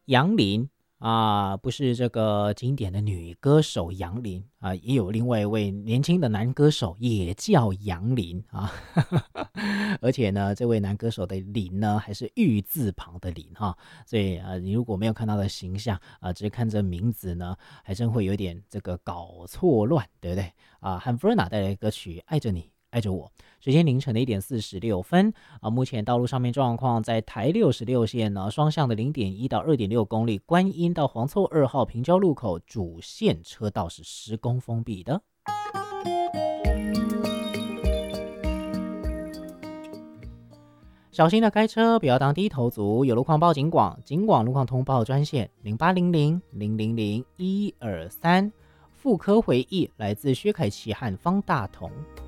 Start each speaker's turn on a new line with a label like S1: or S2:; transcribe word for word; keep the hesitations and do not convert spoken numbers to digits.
S1: 杨林啊，不是这个经典的女歌手杨林啊，也有另外一位年轻的男歌手也叫杨林啊，而且呢，这位男歌手的林呢还是玉字旁的林哈，所以呃，你如果没有看他的形象啊，只是看这名字呢，还真会有点这个搞错乱，对不对啊？汉弗 r 娜带来的歌曲《爱着你》。爱着我，时间凌晨的一点四十六分啊。目前道路上面状况，在台六十六线呢，双向的零点一到二点六公里，观音到黄凑二号平交路口主线车道是施工封闭的。小心的开车，不要当低头族。有路况报警广，警广路况通报专线零八零零零零零一二三。妇科回忆来自薛凯琪和方大同。